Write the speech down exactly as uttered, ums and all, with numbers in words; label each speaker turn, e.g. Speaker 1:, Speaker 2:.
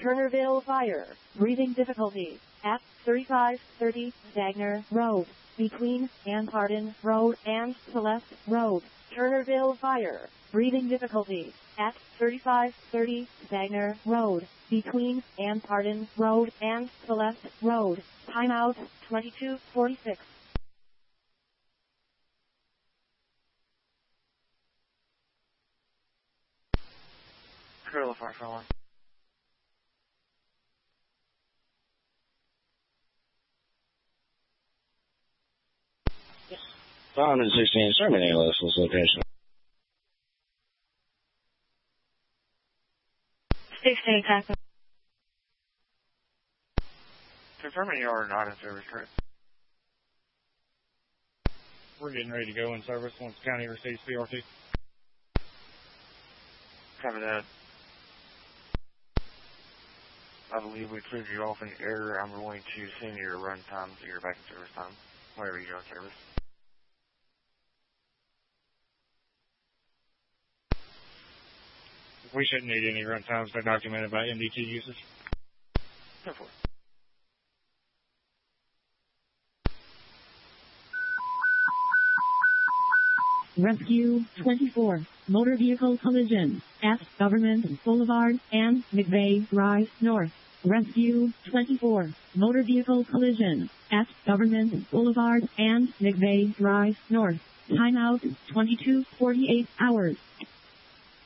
Speaker 1: Turnerville Fire. Breathing difficulty at thirty-five thirty Stagner Road, between Ann Pardon Road and Celeste Road. Turnerville Fire. Breathing difficulty at thirty-five thirty Stagner Road, between Ann Pardon Road and Celeste Road. Timeout twenty-two forty-six.
Speaker 2: Turnerville Fire, for one.
Speaker 3: five sixteen, Sherman A L S, what's location?
Speaker 1: sixteen, Texas.
Speaker 2: Confirming you are not in service, correct?
Speaker 4: We're getting ready to go in service once the county receives P R T.
Speaker 2: Copy that. I believe we cleared you off in error. I'm going to send your run time to your back in service time, whenever you're in service.
Speaker 4: We shouldn't need any run times that are documented by M D T users.
Speaker 2: Go for it.
Speaker 1: Rescue twenty-four, motor vehicle collision at Government Boulevard and McVeigh Drive North. Rescue twenty-four, motor vehicle collision at Government Boulevard and McVeigh Drive North. Timeout twenty-two forty-eight hours.